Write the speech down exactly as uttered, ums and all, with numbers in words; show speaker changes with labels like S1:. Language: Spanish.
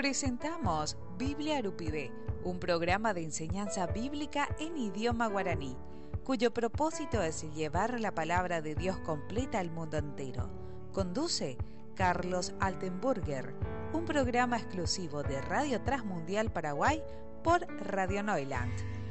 S1: Presentamos Biblia Arupibé, un programa de enseñanza bíblica en idioma guaraní, cuyo propósito es llevar la palabra de Dios completa al mundo entero. Conduce Carlos Altenburger, un programa exclusivo de Radio Transmundial Paraguay por Radio Neuland.